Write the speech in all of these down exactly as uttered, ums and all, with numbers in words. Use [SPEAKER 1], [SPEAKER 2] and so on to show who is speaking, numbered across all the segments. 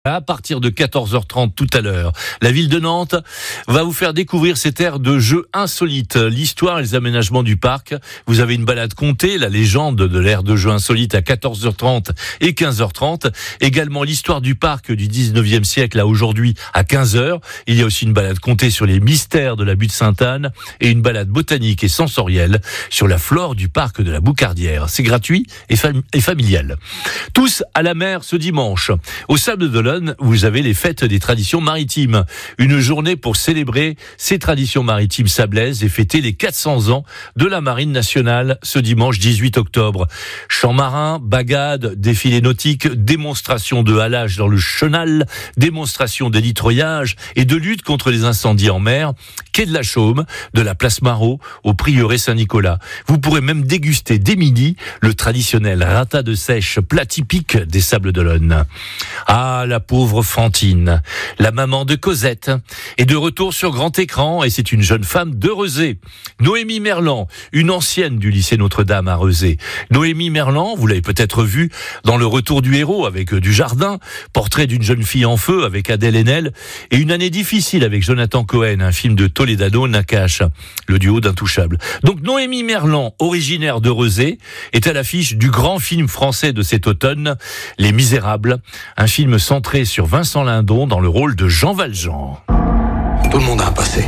[SPEAKER 1] À partir de quatorze heures trente tout à l'heure, la ville de Nantes va vous faire découvrir cette aire de jeux insolites, l'histoire et les aménagements du parc. Vous avez une balade comptée, la légende de l'aire de jeux insolites à quatorze heures trente et quinze heures trente. Également l'histoire du parc du dix-neuvième siècle à aujourd'hui à quinze heures. Il y a aussi une balade comptée sur les mystères de la butte Sainte-Anne et une balade botanique et sensorielle sur la flore du parc de la Boucardière. C'est gratuit et, fam- et familial. Tous à la mer ce dimanche. Au Sable d'Olonne, vous avez les fêtes des traditions maritimes. Une journée pour célébrer ces traditions maritimes sablaises et fêter les quatre cents ans de la Marine nationale ce dimanche dix-huit octobre. Chants marins, bagades, défilés nautiques, démonstration de halage dans le chenal, démonstration d'élitroyage et de lutte contre les incendies en mer, quai de la Chaume, de la place Marot au prieuré Saint-Nicolas. Vous pourrez même déguster dès midi le traditionnel rata de sèche, plat typique des Sables d'Olonne. Ah, la pauvre Fantine, la maman de Cosette, est de retour sur grand écran et c'est une jeune femme de Rezé. Noémie Merlan, une ancienne du lycée Notre-Dame à Rezé. Noémie Merlan, vous l'avez peut-être vue dans Le Retour du héros avec Dujardin, portrait d'une jeune fille en feu avec Adèle Haenel et Une année difficile avec Jonathan Cohen, un film de Toledano Nakache, le duo d'Intouchables. Donc Noémie Merlan, originaire de Rezé, est à l'affiche du grand film français de cet automne, Les Misérables, un film centré sur Vincent Lindon dans le rôle de Jean Valjean.
[SPEAKER 2] Tout le monde a un passé.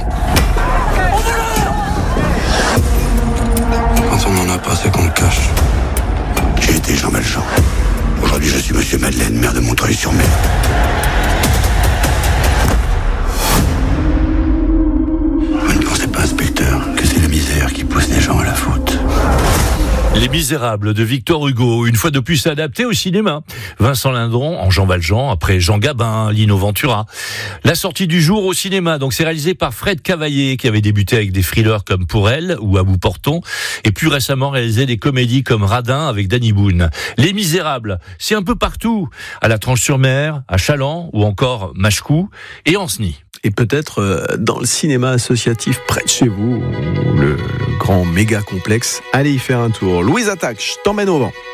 [SPEAKER 2] Quand on en a pas, c'est qu'on le cache. J'ai été Jean Valjean. Aujourd'hui, je suis Monsieur Madeleine, maire de Montreuil-sur-Mer. Vous ne pensez pas, inspecteur, que c'est la misère qui pousse les gens à la faute?
[SPEAKER 1] Les Misérables de Victor Hugo, une fois de plus adapté au cinéma. Vincent Lindon en Jean Valjean, après Jean Gabin, Lino Ventura. La sortie du jour au cinéma, donc c'est réalisé par Fred Cavaillé, qui avait débuté avec des thrillers comme Pour elle ou À bout portant, et plus récemment réalisé des comédies comme Radin avec Danny Boone. Les Misérables, c'est un peu partout, à la Tranche-sur-Mer, à Chaland ou encore Machecou et Ancenis.
[SPEAKER 3] Et peut-être euh, dans le cinéma associatif près de chez vous, ou le grand méga complexe, allez y faire un tour. Louise Attaque, je t'emmène au vent.